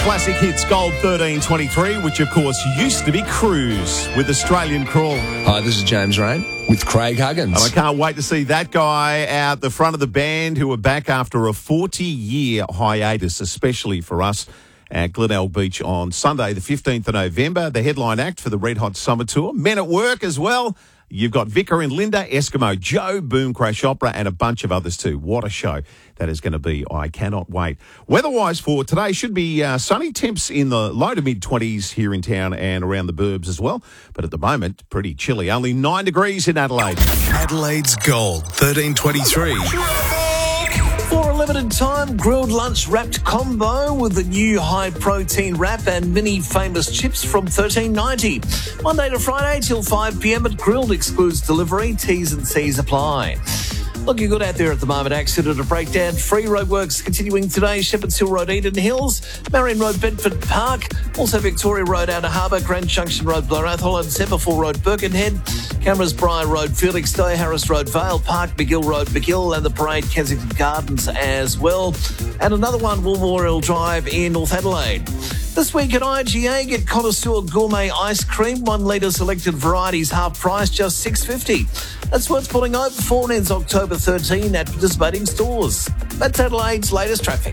Classic Hits Gold 1323, which of course used to be Cruise with Australian Crawl. Hi, this is James Rain with Craig Huggins. And I can't wait to see that guy out the front of the band, who are back after a 40-year hiatus, especially for us, at Glenelg Beach on Sunday, the 15th of November. The headline act for the Red Hot Summer Tour. Men at Work as well. You've got Vicar and Linda, Eskimo Joe, Boom Crash Opera, and a bunch of others too. What a show that is going to be. I cannot wait. Weather-wise for today, should be sunny, temps in the low to mid-20s here in town and around the burbs as well. But at the moment, pretty chilly. Only 9 degrees in Adelaide. Adelaide's Gold 1323. For a limited time, grilled lunch wrapped combo with the new high-protein wrap and mini famous chips from $13.90. Monday to Friday till 5 p.m. at Grilled excludes delivery. T's and C's apply. Looking good out there at the moment. Accident or breakdown. Free roadworks continuing today. Shepherds Hill Road, Eden Hills. Marion Road, Bedford Park. Also Victoria Road, Outer Harbour. Grand Junction Road, Blairath Holland. Semaphore Road, Birkenhead. Cameras Briar Road, Felixstowe. Harris Road, Vale Park. McGill Road, McGill. And the Parade, Kensington Gardens as well. And another one, Memorial Drive in North Adelaide. This week at IGA, get Connoisseur Gourmet Ice Cream, 1 litre selected varieties, half price, just $6.50. That's what's pulling over for and ends October 13 at participating stores. That's Adelaide's latest traffic.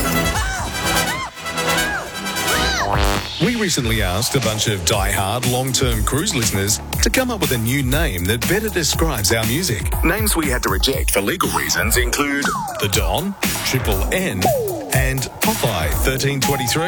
We recently asked a bunch of die-hard long-term cruise listeners to come up with a new name that better describes our music. Names we had to reject for legal reasons include The Don, Triple N, and Popeye 1323.